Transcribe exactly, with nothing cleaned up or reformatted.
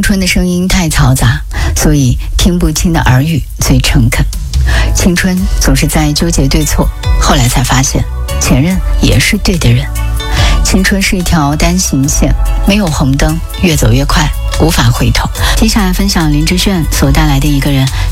春的声音太嘈杂，所以听不清的耳语最诚恳。青春总是在纠结对错，后来才发现前任也是对的人。青春是一条单行线，没有红灯，越走越快，无法回头。接下来分享林志炫所带来的一个人